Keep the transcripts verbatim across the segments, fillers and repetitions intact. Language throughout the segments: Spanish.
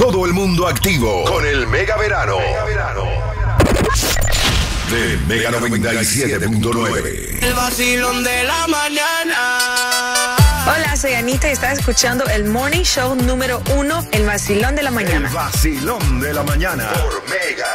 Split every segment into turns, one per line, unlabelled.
todo el mundo activo con el Mega Verano. Mega Verano. De Mega noventa y siete punto nueve.
El vacilón de la mañana.
Hola, soy Anita y estás escuchando el Morning Show número uno, El Vacilón de la Mañana.
El Vacilón de la Mañana. Por Mega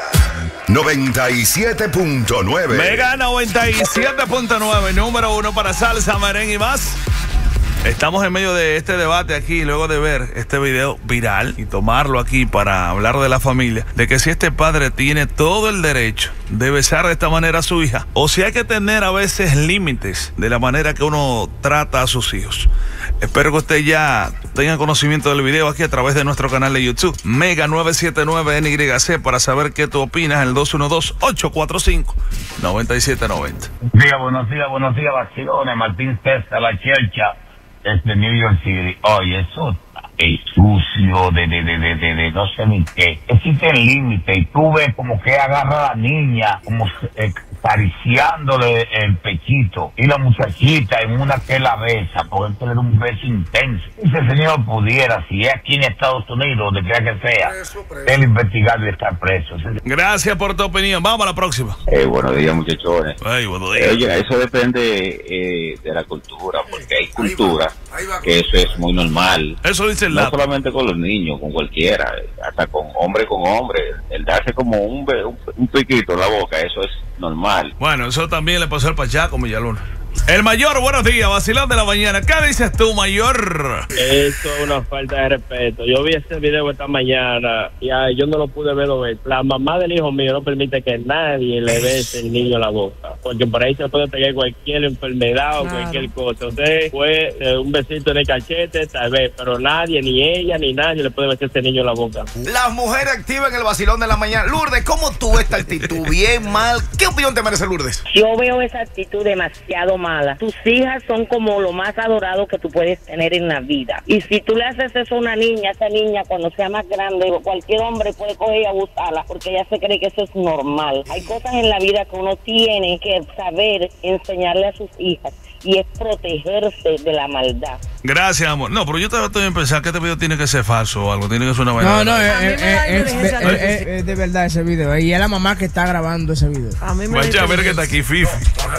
noventa y siete punto nueve.
Mega noventa y siete punto nueve, número uno para salsa, merengue y más. Estamos en medio de este debate aquí, luego de ver este video viral y tomarlo aquí para hablar de la familia, de que si este padre tiene todo el derecho de besar de esta manera a su hija, o si hay que tener a veces límites de la manera que uno trata a sus hijos. Espero que usted ya tenga conocimiento del video aquí a través de nuestro canal de YouTube, Mega nueve siete nueve N Y C, para saber qué tú opinas en el dos uno dos, ocho cuatro cinco, nueve siete nueve cero.
Buenos días, buenos días, buenos días, vacilones. Martín César, la Chelcha, desde New York City. Oye, eso es sucio, de, de, de, de, de, de no sé ni qué. Existen límites y tú ves como que agarra a la niña, como eh, acariciándole el pechito, y la muchachita en una que la besa, porque él le da un beso intenso. Y si el señor pudiera, si es aquí en Estados Unidos, donde quiera que sea, él investigar y estar preso.
Gracias por tu opinión. Vamos a la próxima.
Eh, buenos días, muchachones.
Ay, buenos días.
Eh, oye, eso depende eh, de la cultura, porque hay cultura que eso es muy normal.
Eso dice el
No
lado.
solamente con los niños, con cualquiera, hasta con hombre con hombre. El darse como un, be- un, un piquito en la boca, eso es normal.
Bueno, eso también le pasó al Pachaco Villaluna. El Mayor, buenos días, vacilón de la mañana. ¿Qué dices tú, Mayor?
Eso es una falta de respeto. Yo vi ese video esta mañana y ay, yo no lo pude ver dos veces. La mamá del hijo mío no permite que nadie le bese el niño en la boca, porque por ahí se puede pegar cualquier enfermedad o
Claro.
cualquier cosa. Usted fue eh, un besito en el cachete, tal vez, pero nadie, ni ella, ni nadie le puede besar a ese niño en la boca.
Las mujeres activas en el vacilón de la mañana. Lourdes, ¿cómo tú ves esta actitud? ¿Bien, mal? ¿Qué opinión te merece, Lourdes?
Yo veo esa actitud demasiado mala. Tus hijas son como lo más adorado que tú puedes tener en la vida. Y si tú le haces eso a una niña, esa niña cuando sea más grande, cualquier hombre puede coger y abusarla porque ella se cree que eso es normal. Hay cosas en la vida que uno tiene que saber enseñarle a sus hijas y es protegerse de la maldad.
Gracias, amor. No, pero yo estaba también pensando que este video tiene que ser falso o algo. Tiene que ser una vaina.
No, no,
de-
es,
A mí me
es-
da
es-
indigencia,
es-
¿no?
es- es de verdad ese video. Y es la mamá que está grabando ese video.
A mí me
Vaya a ver que está aquí, Fifi.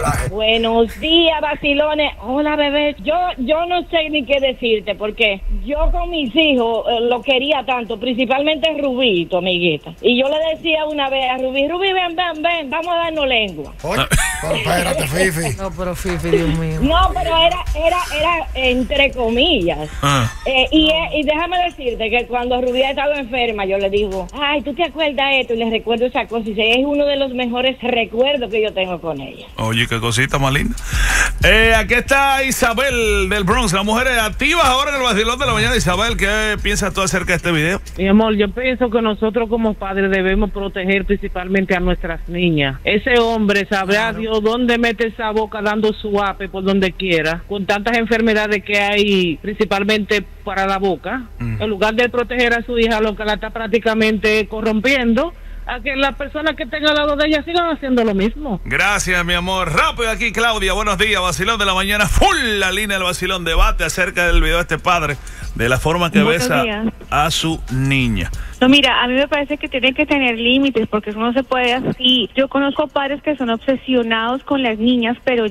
Buenos días, vacilones. Hola, bebé. Yo yo no sé ni qué decirte, porque yo con mis hijos eh, lo quería tanto, principalmente Rubí, tu amiguita. Y yo le decía una vez a Rubí, Rubí, ven, ven, ven, vamos a darnos lengua.
Oye, pero espérate, Fifi.
No, pero Fifi, Dios mío.
No, pero era, era, era entre comillas.
Ah.
Eh, y, eh, y déjame decirte que cuando Rubí ha estado enferma, yo le digo, ay, ¿tú te acuerdas de esto? Y le recuerdo esa cosa. Y dice, es uno de los mejores recuerdos que yo tengo con ella.
Oye, qué cosita más linda. Eh, aquí está Isabel del Bronx. Las mujeres activas ahora en el vacilón de la mañana. Isabel, ¿qué piensas tú acerca de este video?
Mi amor, yo pienso que nosotros como padres debemos proteger principalmente a nuestras niñas. Ese hombre sabrá Dios dónde mete esa boca dando su ape por donde quiera, con tantas enfermedades que hay principalmente para la boca.
Mm.
En lugar de proteger a su hija, lo que la está prácticamente corrompiendo, a que las personas que estén al lado de ella sigan haciendo lo mismo.
Gracias, mi amor. Rápido aquí, Claudia. Buenos días, vacilón de la mañana. Full la línea del vacilón. Debate acerca del video de este padre, de la forma que
Buenos
besa
días.
a su niña.
No, mira, a mí me parece que tienen que tener límites, porque eso no se puede así. Yo conozco padres que son obsesionados con las niñas, pero